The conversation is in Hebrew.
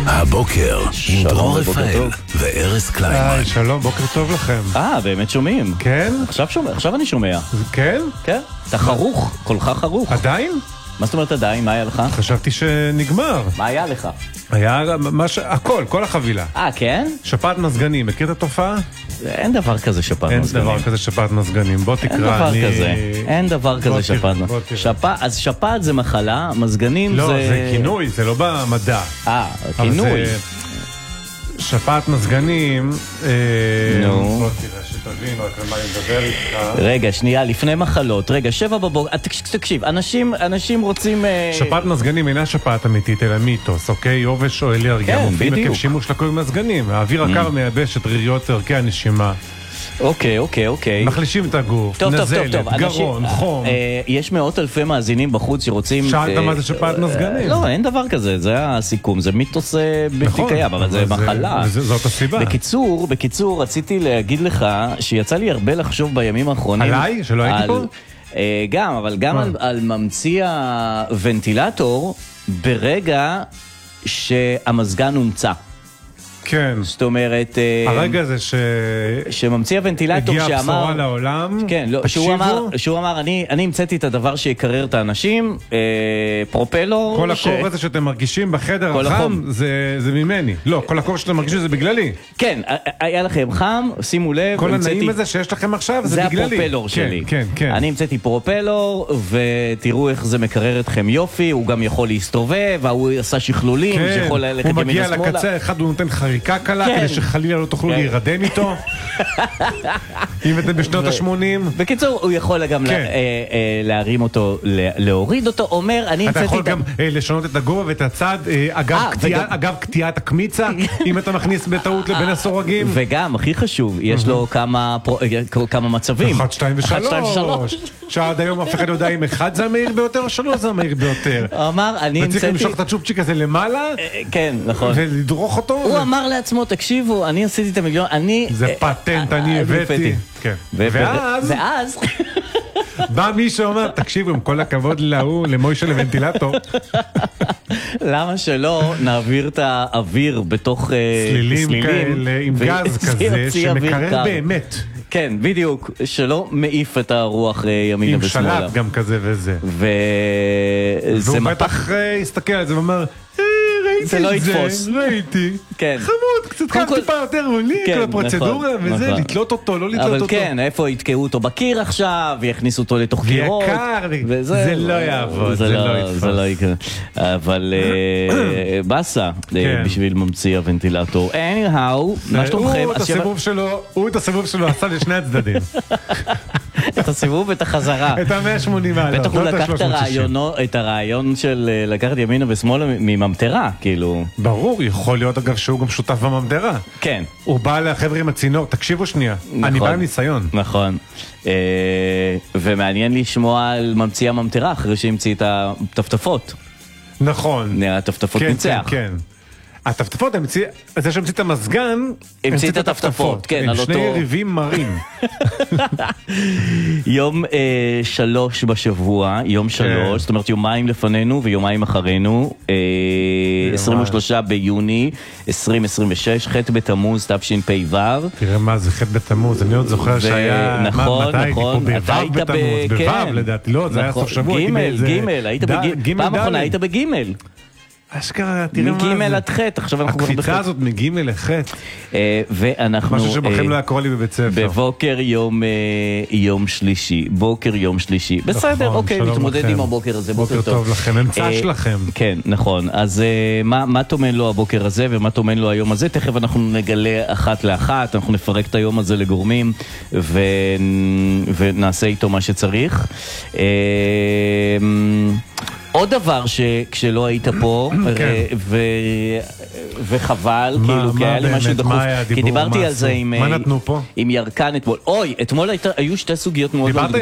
הבוקר עם דרור רפאל וארז קליינמן. שלום, בוקר טוב לכם. באמת שומעים. כן? עכשיו אני שומע. כן? כן. אתה חרוך, קולך חרוך. עדיין? מה זאת אומרת עדיין? מה היה לך? חשבתי שנגמר. מה היה לך? היה הכל, כל החבילה. כן? שפעת מזגנים, מכיר את התופעה? אין דבר כזה שפעת מזגנים. אין דבר כזה שפעת מזגנים, בוא תקרא. אין דבר כזה שפעת. אז שפעת זה מחלה, מזגנים זה... לא, זה כינוי, זה לא במדע. כינוי. שפעת מזגנים... נו. בוא תראה שתבין רק למה אני מדבר איתך. רגע, שנייה, לפני מחלות. רגע, 7 בבוקר. תקשיב, אנשים רוצים... שפעת מזגנים אינה שפעת אמיתית, אלא מיתוס, אוקיי? יובש או אלרגיה. כן, מופיעים בדיוק. עקב שימוש לקוי מזגנים. האוויר הקר מייבש את ריריות ערכי הנשימה. אוקיי. מחלישים את הגוף, נזלת, גרון, חום. יש מאות אלפי מאזינים בחוץ שרוצים... שאלת מה זה שפעת מזגנים? לא, אין דבר כזה, זה הסיכום, זה מיתוס בלתי קיים, אבל זה מחלה. זאת הסיבה. בקיצור, רציתי להגיד לך שיצא לי הרבה לחשוב בימים האחרונים... עליי? שלא הייתי פה? אבל גם על ממציא הוונטילטור ברגע שהמזגן הומצא. כן. זאת אומרת... הרגע זה שממציא הוונטילטור הגיע שאמר... בשורה לעולם. כן, לא, שהוא אמר, אני המצאתי את הדבר שיקרר את האנשים, פרופלור... כל הקור הזה שאתם מרגישים בחדר החם, זה ממני. לא, כל הקור שאתם מרגישים זה בגללי. כן, היה לכם חם, שימו לב... כל הנעים הזה שיש לכם עכשיו זה בגללי. זה הפרופלור שלי. כן. אני המצאתי פרופלור, ותראו איך זה מקרר אתכם יופי, הוא גם יכול להסתובב, והוא עשה שכלולים, שיכול ללכת ימין הוא לשמאלה. מגיע לקצה, אחד הוא נותן חריקה קלה, כדי שחלילה לא תוכלו להירדם איתו. אם אתם בשנות ה-80. בקיצור, הוא יכול גם להרים אותו, להוריד אותו, אומר, אני אתה המצאתי... יכול גם לשנות את הגובה ואת הצד, אגב קטיעת הקמיצה, אם אתה מכניס בטעות לבין הסורגים. וגם, הכי חשוב, יש לו כמה מצבים. 1, 2 ו-3. שעד היום אף אחד יודע אם 1 זה המהיר ביותר או 3 זה המהיר ביותר. הוא אמר, אני המצאתי... וצריך למשוך את הצ'ופצ'יק הזה למעלה. כן, נכון. ולדרוך אותו. הוא אמר לעצמו, תקשיבו, אני עשיתי את המיליון, זה פטנט, אני הבאתי. ואז... בא מישהו אומר, תקשיבו, עם כל הכבוד למוישה לוונטילטור. למה שלא נעביר את האוויר בתוך סלילים כאלה, עם גז כזה, שמקרר באמת. כן, בדיוק, שלא מעיף את הרוח ימינה ושמאלה. עם שלט גם כזה וזה. והוא בטח הסתכל על זה ואומר, זה לא יתפוס. ראיתי. חמוד, קצת טיפה יותר עולי, כל הפרוצדורה וזה, לתלות אותו, לא לתלות אותו. אבל כן, איפה יתקעו אותו בקיר עכשיו, יכניסו אותו לתוך קירות. יקר, זה לא יעבוד, זה לא יתפוס. זה לא יקרה. אבל בסה, בשביל ממציא הוונטילטור. anyhow, מה שלומכם? הוא את הסיבוב שלו עשה לשני הצדדים. את הסיבוב ואת החזרה. את ה-180 מעלות. בטח הוא לקח את הרעיון של לקחת ימינה ושמאלה מממטרה, כאילו. ברור, יכול להיות אגב שהוא גם שותף בממטרה. כן. הוא בא לחבר'ה עם הצינור, תקשיבו שנייה, אני בא עם ניסיון. נכון. ומעניין לשמוע על ממציא הממטרה אחרי שהמציא את הטפטפות. נכון. הטפטפות ניצח. כן. הטפטפות, זה שהמציא את המזגן, המציא את הטפטפות, כן, הם שני יריבים מרים. יום 3 בשבוע, יום 3, זאת אומרת יומיים לפנינו ויומיים אחרינו, 23 ביוני 2026, ח' בתמוז תשפ"ו. תראה מה זה ח' בתמוז, אני עוד זוכר שהיה, מתי הייתי פה בו' בתמוז, בו' לדעתי, לא, זה היה סוף שבוע, ג', פעם אחרונה היית בג'. אשכרה, תראה מה זה. מגימל עד חטא, עכשיו אנחנו כבר בחטא. הקפיצה הזאת מגימל לחטא. ואנחנו... משהו שבכם לא היה קורא לי בבית ספר. בבוקר יום שלישי. בוקר יום שלישי. בסדר, אוקיי, נתמודד עם הבוקר הזה. בוקר טוב לכם, אמצע שלכם. כן, נכון. אז מה תומן לו הבוקר הזה ומה תומן לו היום הזה? תכף אנחנו נגלה אחת לאחת, אנחנו נפרק את היום הזה לגורמים ונעשה איתו מה שצריך. עוד דבר שכשלא היית פה, וחבל, כאילו, כי היה לי משהו דחוף, כי דיברתי על זה עם ירקן אתמול. אוי, אתמול היו שתי סוגיות מאוד מאוד